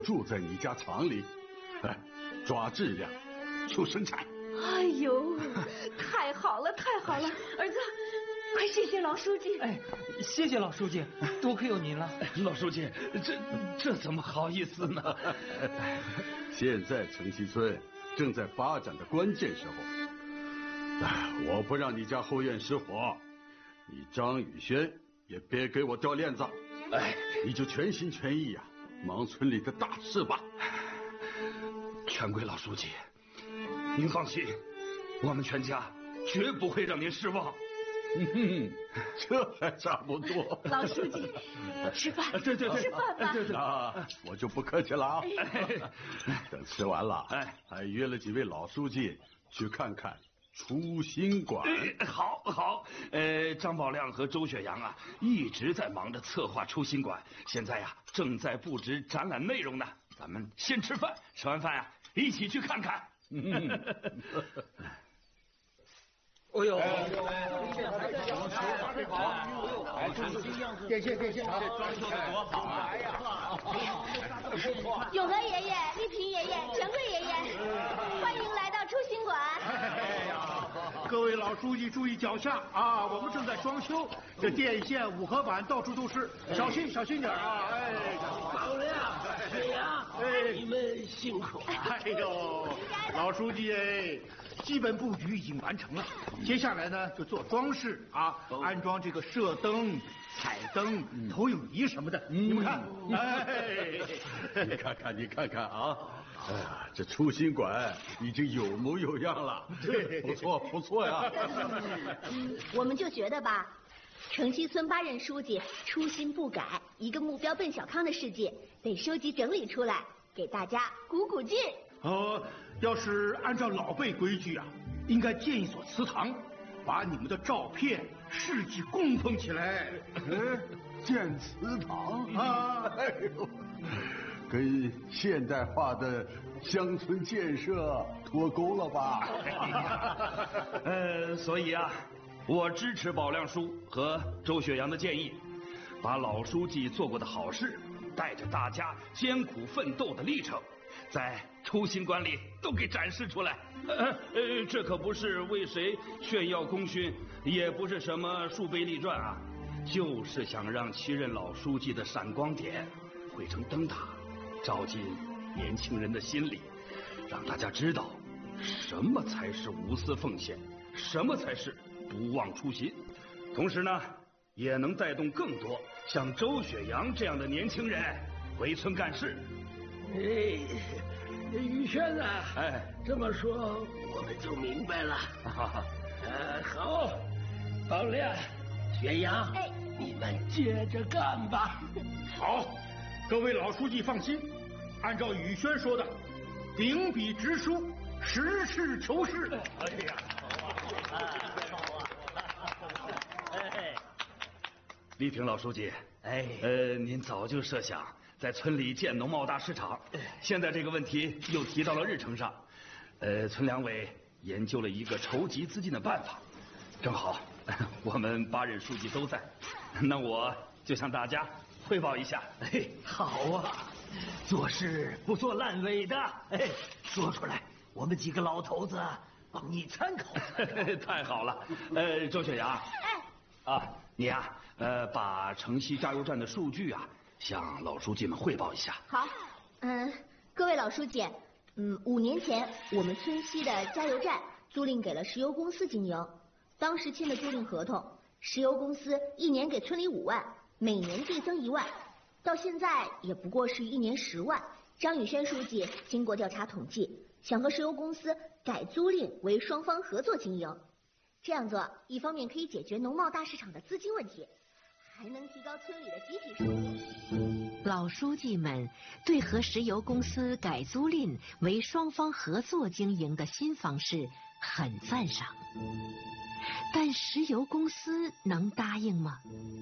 住在你家厂里，抓质量，求生产。 哎呦，太好了，太好了，儿子，快谢谢老书记。 哎，谢谢老书记，多亏有您了。 老书记，这怎么好意思呢？ 现在城西村正在发展的关键时候，我不让你家后院失火，你张宇轩也别给我掉链子。你就全心全意呀，忙村里的大事吧。 全归老书记，您放心，我们全家绝不会让您失望。 这还差不多。 老书记，吃饭。 对， 吃饭吧。 对。 我就不客气了啊。等吃完了，还约了几位老书记去看看初心馆。 好，张宝亮和周雪阳啊，一直在忙着策划初心馆，现在呀正在布置展览内容呢。咱们先吃饭，吃完饭呀一起去看看。 哎呦， 谢谢， 这装修的多好啊！ 永和爷爷、丽萍爷爷、权贵爷爷，欢迎来到初心馆。 各位老书记注意脚下啊！我们正在装修，这电线、五合板到处都是，小心点啊！ 宝亮、雪阳，你们辛苦了。 哎呦，老书记基本布局已经完成了，接下来呢就做装饰啊，安装这个射灯、彩灯、投影仪什么的。你们看， 你看看啊！这初心馆已经有模有样了，对，不错呀。 我们就觉得吧，城西村8任书记初心不改，一个目标奔小康的世界，得收集整理出来，给大家鼓劲。 要是按照老辈规矩啊，应该建一所祠堂，把你们的照片、事迹供奉起来。 建祠堂啊！哎呦，跟现代化的乡村建设脱钩了吧？ 所以啊，我支持宝亮叔和周雪阳的建议，把老书记做过的好事，带着大家艰苦奋斗的历程，在初心馆里都给展示出来。这可不是为谁炫耀功勋，也不是什么树碑立传啊，就是想让7任老书记的闪光点汇成灯塔，照进年轻人的心里，让大家知道什么才是无私奉献，什么才是不忘初心。同时呢，也能带动更多像周雪阳这样的年轻人回村干事。 宇轩啊，这么说我们就明白了。好，宝亮、雪阳，你们接着干吧。 好，各位老书记放心，按照宇轩说的，秉笔直书，实事求是。 丽萍老书记，您早就设想在村里建农贸大市场，现在这个问题又提到了日程上，村两委研究了一个筹集资金的办法，正好我们8任书记都在，那我就向大家汇报一下。 好啊，做事不做烂尾的，说出来，我们几个老头子帮你参考。 太好了，周雪阳，你呀，把城西加油站的数据啊，向老书记们汇报一下。 好，各位老书记，5年前我们村西的加油站租赁给了石油公司经营，当时签的租赁合同，石油公司1年给村里5万，每年递增1万，到现在也不过是1年10万。张宇轩书记经过调查统计，想和石油公司改租赁为双方合作经营，这样做一方面可以解决农贸大市场的资金问题，还能提高村里的集体收入。 老书记们对和石油公司改租赁为双方合作经营的新方式很赞赏，但石油公司能答应吗？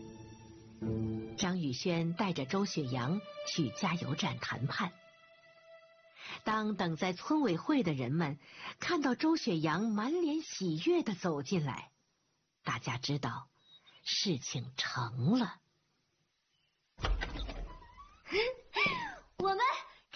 张宇轩带着周雪阳去加油站谈判。当等在村委会的人们看到周雪阳满脸喜悦地走进来，大家知道事情成了。